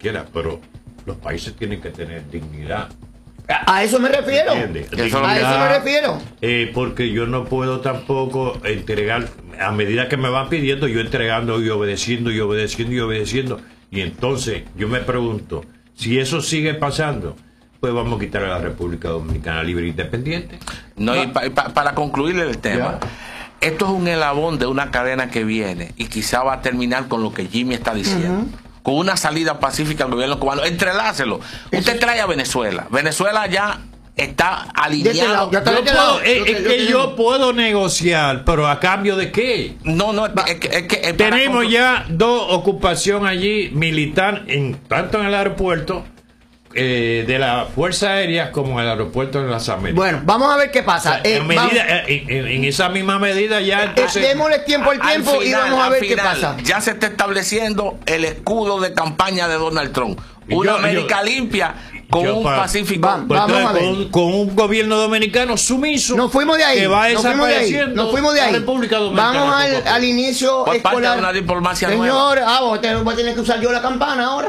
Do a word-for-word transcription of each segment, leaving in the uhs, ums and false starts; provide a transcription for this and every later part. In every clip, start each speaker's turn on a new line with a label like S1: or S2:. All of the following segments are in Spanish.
S1: quiera, pero los países tienen que tener dignidad.
S2: A eso me refiero.
S1: Dignidad,
S2: a eso me refiero.
S1: Eh, porque yo no puedo tampoco entregar, a medida que me van pidiendo, yo entregando y obedeciendo y obedeciendo y obedeciendo. Y entonces yo me pregunto, si eso sigue pasando, pues vamos a quitar a la República Dominicana libre e independiente.
S3: No, y pa, pa, para concluir el tema, ya. Esto es un eslabón de una cadena que viene y quizá va a terminar con lo que Jimmy está diciendo. Uh-huh. Con una salida pacífica al gobierno cubano. Entrelácelo. Usted trae a Venezuela. Venezuela ya está alineado.
S1: Yo puedo, es, es que yo puedo negociar, pero ¿a cambio de qué?
S3: No, no, es que, es que, es
S1: tenemos ya dos ocupación allí militar, en, tanto en el aeropuerto eh, de la Fuerza Aérea como en el aeropuerto de las Américas.
S2: Bueno, vamos a ver qué pasa.
S1: O sea,
S2: eh,
S1: en, medida, en, en, en esa misma medida ya entonces,
S2: eh, démosle tiempo al tiempo al final, y vamos a ver
S3: final,
S2: qué pasa.
S3: Ya se está estableciendo el escudo de campaña de Donald Trump. Una yo, América yo, limpia con yo, un para, Pacífico.
S2: Va,
S1: pues
S2: vamos
S1: entonces,
S2: a ver.
S1: Con, con un gobierno dominicano sumiso.
S2: Nos fuimos de ahí.
S1: Que va
S2: nos fuimos de ahí. Nos fuimos de ahí.
S1: La República Dominicana.
S2: Vamos al, al inicio
S3: por
S2: escolar.
S3: Parte de una diplomacia
S2: Señor,
S3: nueva.
S2: ah, vos te, voy a tener que usar yo la campana ahora.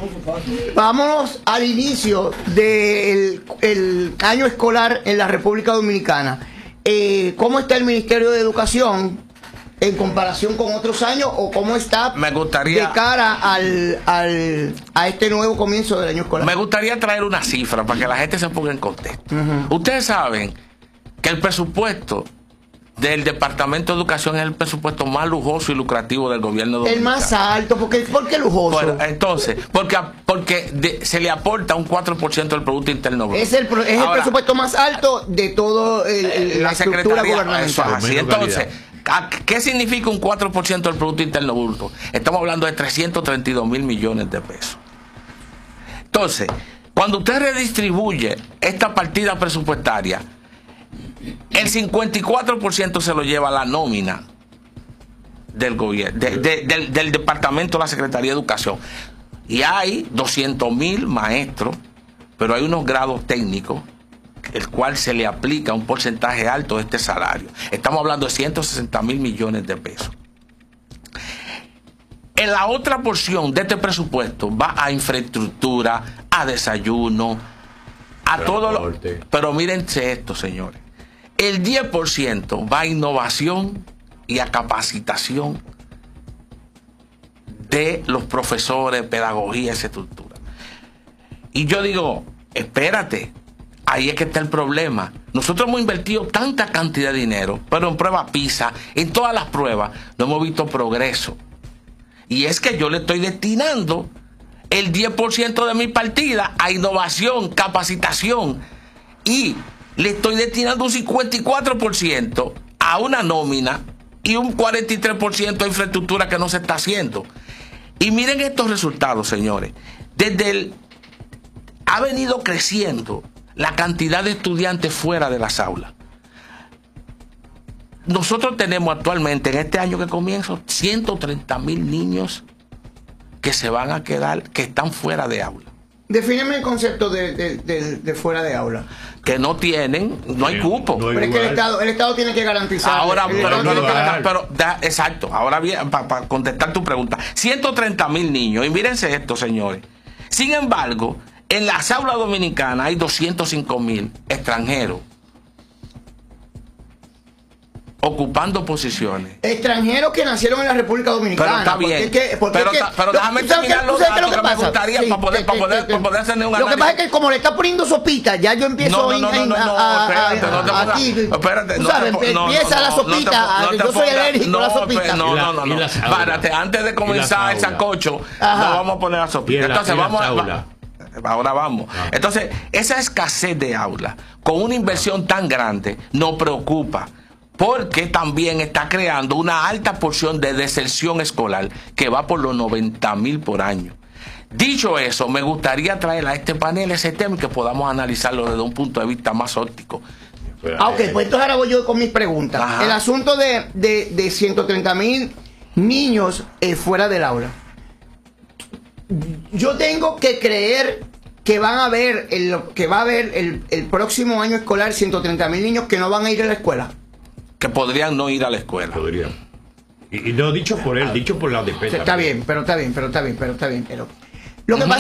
S2: Vámonos al inicio del el año escolar en la República Dominicana. Eh, ¿Cómo está el Ministerio de Educación en comparación con otros años o cómo está
S3: me gustaría,
S2: de cara al, al, a este nuevo comienzo del año escolar?
S3: Me gustaría traer una cifra para que la gente se ponga en contexto. Uh-huh. Ustedes saben que el presupuesto del Departamento de Educación es el presupuesto más lujoso y lucrativo del gobierno dominicano.
S2: El más alto, ¿por qué, ¿por qué lujoso?
S3: Bueno, entonces, porque, porque de, se le aporta un cuatro por ciento del Producto Interno Bruto.
S2: Es el, es Ahora, el presupuesto más alto de todo el, el, la, la estructura gubernamental.
S3: Así. Entonces, ¿qué significa un cuatro por ciento del Producto Interno Bruto? Estamos hablando de trescientos treinta y dos mil millones de pesos. Entonces, cuando usted redistribuye esta partida presupuestaria, el cincuenta y cuatro por ciento se lo lleva la nómina del gobierno, de, de, del, del Departamento de la Secretaría de Educación. Y hay doscientos mil maestros, pero hay unos grados técnicos, el cual se le aplica un porcentaje alto de este salario. Estamos hablando de ciento sesenta mil millones de pesos. En la otra porción de este presupuesto va a infraestructura, a desayuno, a todo lo... Pero mírense esto, señores. El diez por ciento va a innovación y a capacitación de los profesores, pedagogía, esa estructura. Y yo digo, espérate, ahí es que está el problema. Nosotros hemos invertido tanta cantidad de dinero, pero en prueba PISA, en todas las pruebas, no hemos visto progreso. Y es que yo le estoy destinando el diez por ciento de mi partida a innovación, capacitación, y le estoy destinando un cincuenta y cuatro por ciento a una nómina y un cuarenta y tres por ciento a infraestructura que no se está haciendo. Y miren estos resultados, señores. Desde el... ha venido creciendo la cantidad de estudiantes fuera de las aulas. Nosotros tenemos actualmente, en este año que comienza, ciento treinta mil niños que se van a quedar, que están fuera de aula.
S2: Defíneme el concepto de, de, de, de fuera de aula.
S3: Que no tienen, no hay cupo.
S1: No hay
S2: pero es que el Estado, el Estado tiene que garantizar.
S3: Ahora, pero,
S1: no
S3: pero,
S1: pero,
S3: pero da, exacto. Ahora bien, para pa contestar tu pregunta, ciento treinta mil niños. Y mírense esto, señores. Sin embargo, en las aulas dominicanas hay doscientos cinco mil extranjeros ocupando posiciones.
S2: Extranjeros que nacieron en la República Dominicana.
S3: Pero está bien.
S2: Porque, porque,
S3: pero,
S2: porque,
S3: pero déjame terminar los datos que me gustaría sí, para poder, que, para poder, que, para poder hacer un análisis.
S2: Lo que pasa es que como le está poniendo sopita, ya yo empiezo
S3: no, no, no, no, no,
S2: a,
S3: espérate, no te pongas,
S2: aquí.
S3: Espérate,
S2: tú
S3: no
S2: sabes,
S3: te, no,
S2: empieza
S3: no,
S2: la sopita.
S3: No te, no
S2: yo soy alérgico
S3: no,
S2: a la sopita.
S3: No, no, no. no. Párate, antes de comenzar el sancocho, no vamos a poner la sopita. Entonces vamos a... Ahora vamos. Ah. Entonces, esa escasez de aula, con una inversión tan grande, nos preocupa. Porque también está creando una alta porción de deserción escolar que va por los noventa mil por año. Dicho eso, me gustaría traer a este panel ese tema y que podamos analizarlo desde un punto de vista más óptico.
S2: Ah, ok, pues entonces ahora voy yo con mis preguntas. Ajá. El asunto de, de, de ciento treinta mil niños eh, fuera del aula. Yo tengo que creer que van a haber el, que va a haber el, el próximo año escolar ciento treinta mil niños que no van a ir a la escuela.
S3: Que podrían no ir a la escuela.
S1: Podrían. Y, y no dicho por él, dicho por la defensa.
S2: Está bien, pero está bien, pero está bien, pero está bien. Pero lo que uh-huh. pasa